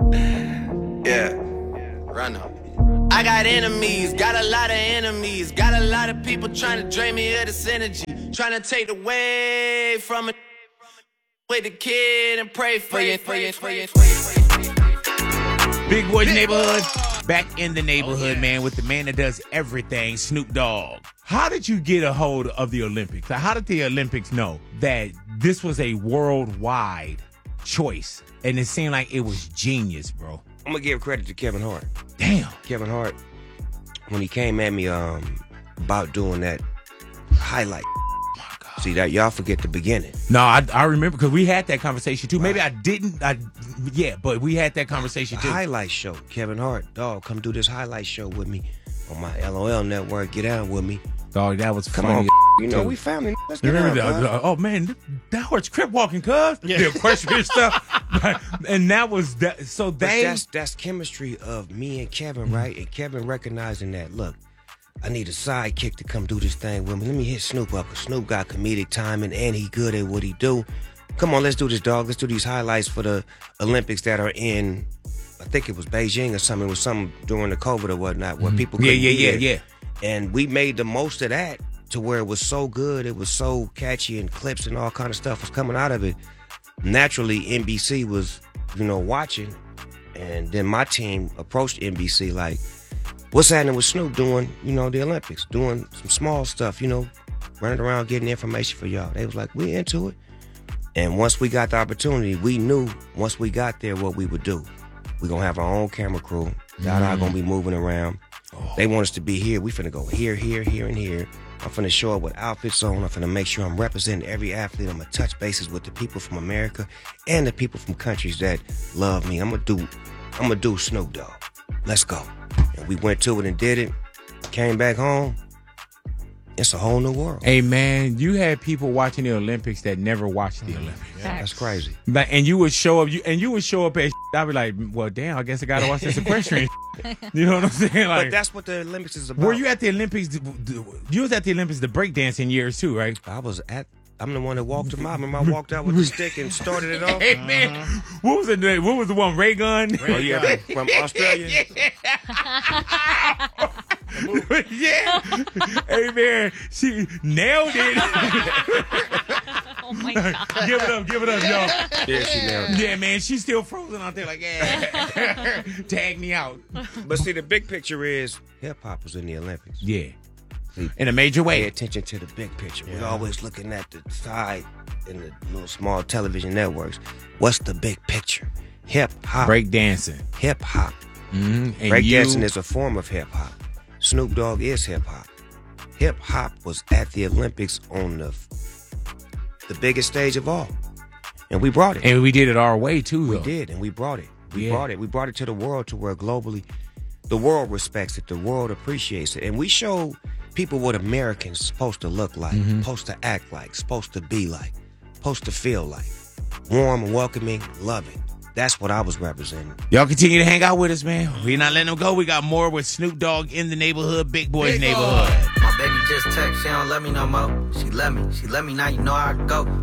Yeah, run up. I got enemies, got a lot of enemies, got a lot of people trying to drain me of this energy, trying to take away from it. With the kid and pray for you. Big Boys Neighborhood, back in the neighborhood, man, with the man that does everything, Snoop Dogg. How did you get a hold of the Olympics? How did the Olympics know that this was a worldwide choice? And it seemed like it was genius, bro. I'm gonna give credit to Kevin Hart. Damn. Kevin Hart, when he came at me about doing that highlight. See that y'all forget the beginning. No, I remember because we had that conversation too. Right. Maybe I didn't. But we had that conversation too. Highlight show. Kevin Hart, dog, come do this highlight show with me on my LOL network. Get out with me, dog. That was come funny. On, you know we family. Let's get remember out, oh man, that Hart's crip walking, cuz. Yeah, question stuff. And that was that. So that's chemistry of me and Kevin, right? And Kevin recognizing that. Look, I need a sidekick to come do this thing with me. Let me hit Snoop up, because Snoop got comedic timing and he good at what he do. Come on, let's do this, dog. Let's do these highlights for the Olympics that are in, I think it was Beijing or something. It was something during the COVID or whatnot where people couldn't be there. And we made the most of that to where it was so good. It was so catchy and clips and all kind of stuff was coming out of it. Naturally, NBC was, watching. And then my team approached NBC like, what's happening with Snoop doing, the Olympics, doing some small stuff, running around getting information for y'all. They was like, we're into it. And once we got the opportunity, we knew once we got there what we would do. We're going to have our own camera crew. Y'all are going to be moving around. They want us to be here. We finna go here, here, here, and here. I'm finna show up with outfits on. I'm finna make sure I'm representing every athlete. I'm gonna touch bases with the people from America and the people from countries that love me. I'm gonna do Snoop Dogg. Let's go. And we went to it and did it. Came back home. It's a whole new world. Hey man, you had people watching the Olympics that never watched the Olympics. Yeah, that's crazy. And you would show up, at. I'd be like, well, damn, I guess I gotta watch this equestrian. You know what I'm saying? Like, but that's what the Olympics is about. Were you at the Olympics? You was at the Olympics, the breakdancing years too, right? I'm the one that walked him out. Remember, I walked out with the stick and started it off. Hey man, what was the name? What was the one? Ray Gun? Oh yeah, from Australia. Yeah. Hey man, she nailed it. Oh my God. Give it up, y'all. Yeah, she nailed it. Yeah, man, she's still frozen out there like, yeah. Tag me out. But see, the big picture is hip hop was in the Olympics. Yeah. In a major way. Pay attention to the big picture. Yeah. We're always looking at the side in the little small television networks. What's the big picture? Hip hop. Break dancing. Hip hop. Mm-hmm. Break dancing is a form of hip hop. Snoop Dogg is hip hop. Hip hop was at the Olympics on the biggest stage of all, and we brought it. And we did it our way too. We did, and we brought it. We brought it to the world, to where globally, the world respects it. The world appreciates it, and we show people what Americans supposed to look like, supposed to act like, supposed to be like, supposed to feel like. Warm, welcoming, loving. That's what I was representing. Y'all continue to hang out with us, man. We're not letting them go. We got more with Snoop Dogg in the neighborhood, Big Boys Neighborhood. My baby just text, she don't love me no more. She love me now, you know I go.